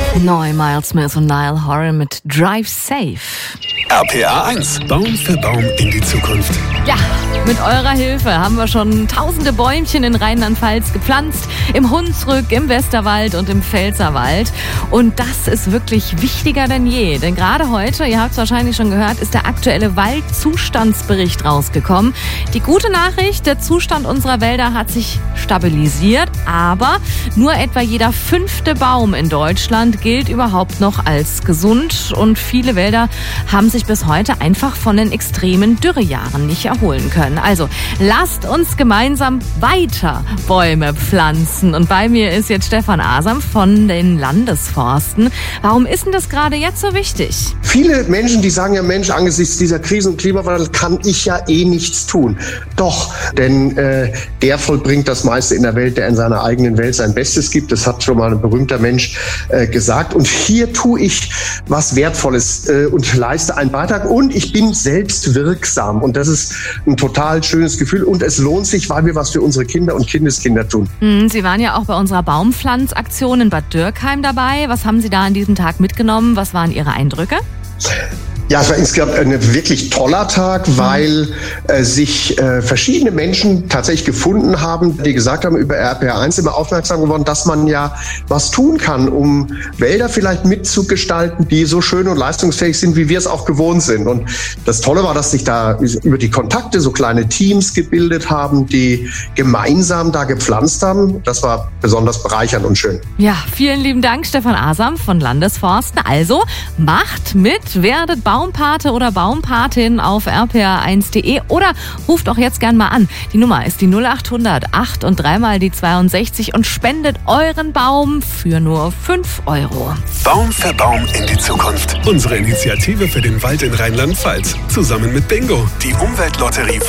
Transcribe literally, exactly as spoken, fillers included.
Neu Miles Smith und Niall Horan mit Drive Safe. R P R eins. Baum für Baum in die Zukunft. Ja, mit eurer Hilfe haben wir schon tausende Bäumchen in Rheinland-Pfalz gepflanzt. Im Hunsrück, im Westerwald und im Pfälzerwald. Und das ist wirklich wichtiger denn je. Denn gerade heute, ihr habt es wahrscheinlich schon gehört, ist der aktuelle Waldzustandsbericht rausgekommen. Die gute Nachricht, der Zustand unserer Wälder hat sich stabilisiert. Aber nur etwa jeder fünfte Baum in Deutschland gilt überhaupt noch als gesund. Und viele Wälder haben sich bis heute einfach von den extremen Dürrejahren nicht erholen können. Also lasst uns gemeinsam weiter Bäume pflanzen. Und bei mir ist jetzt Stefan Asam von den Landesforsten. Warum ist denn das gerade jetzt so wichtig? Viele Menschen, die sagen ja, Mensch, angesichts dieser Krise und Klimawandel kann ich ja eh nichts tun. Doch, denn äh, der vollbringt das meiste in der Welt, der in seiner eigenen Welt sein Bestes gibt. Das hat schon mal ein berühmter Mensch äh, gesagt. Und hier tue ich was Wertvolles äh, und leiste einen Beitrag. Und ich bin selbst wirksam. Und das ist ein total schönes Gefühl. Und es lohnt sich, weil wir was für unsere Kinder und Kindeskinder tun. Sie waren ja auch bei unserer Baumpflanzaktion in Bad Dürkheim dabei. Was haben Sie da an diesem Tag mitgenommen? Was waren Ihre Eindrücke? Ja, es war insgesamt ein wirklich toller Tag, weil äh, sich äh, verschiedene Menschen tatsächlich gefunden haben, die gesagt haben, über R P R eins immer aufmerksam geworden, dass man ja was tun kann, um Wälder vielleicht mitzugestalten, die so schön und leistungsfähig sind, wie wir es auch gewohnt sind. Und das Tolle war, dass sich da über die Kontakte so kleine Teams gebildet haben, die gemeinsam da gepflanzt haben. Das war besonders bereichernd und schön. Ja, vielen lieben Dank, Stefan Asam von Landesforsten. Also macht mit, werdet Baum Baumpate oder Baumpatin auf r p r eins punkt d e oder ruft auch jetzt gern mal an. Die Nummer ist die null acht hundert acht und dreimal die zweiundsechzig und spendet euren Baum für nur fünf Euro. Baum für Baum in die Zukunft. Unsere Initiative für den Wald in Rheinland-Pfalz. Zusammen mit Bingo, die Umweltlotterie von